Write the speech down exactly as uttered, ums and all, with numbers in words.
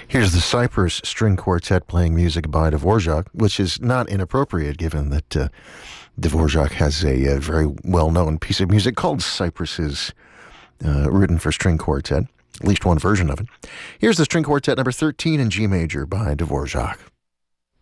Here's the Cypress String Quartet playing music by Dvorak, which is not inappropriate given that uh, Dvorak has a, a very well-known piece of music called Cypresses, uh, written for string quartet, at least one version of it. Here's the String Quartet number thirteen in G major by Dvorak.